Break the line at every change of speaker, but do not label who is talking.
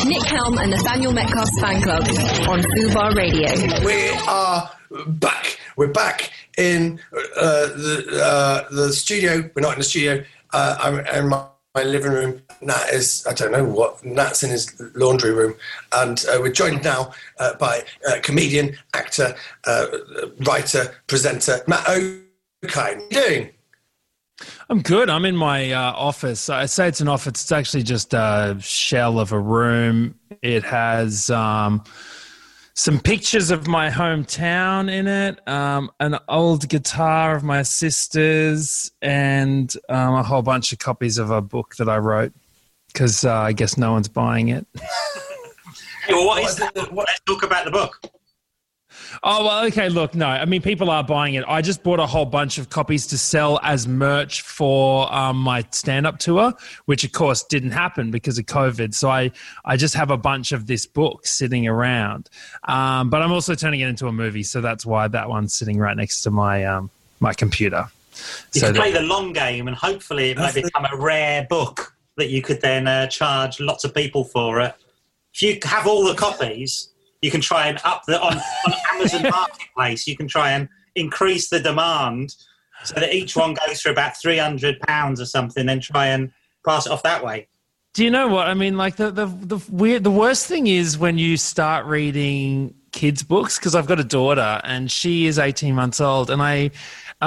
Nick Helm and Nathaniel Metcalf's fan club on Fubar Radio.
We are back. We're back in the studio. We're not in the studio. I'm in my living room. Nat is, I don't know what, Nat's in his laundry room. And we're joined now by comedian, actor, writer, presenter, Matt Okine. How are you doing?
I'm good. I'm in my office. I say it's an office. It's actually just a shell of a room. It has some pictures of my hometown in it, an old guitar of my sister's, and a whole bunch of copies of a book that I wrote because I guess no one's buying it.
Well, what is that? Let's talk about the book.
Oh, well, okay, look, no. I mean, people are buying it. I just bought a whole bunch of copies to sell as merch for my stand-up tour, which, of course, didn't happen because of COVID. So I just have a bunch of this book sitting around. But I'm also turning it into a movie, so that's why that one's sitting right next to my my computer.
You can play the long game, and hopefully it might become a rare book that you could then charge lots of people for it. If you have all the copies, you can try and on Amazon Marketplace, you can try and increase the demand so that each one goes for about £300 or something, then try and pass it off that way.
Do you know what I mean? Like the worst thing is when you start reading kids' books, because I've got a daughter and she is 18 months old, and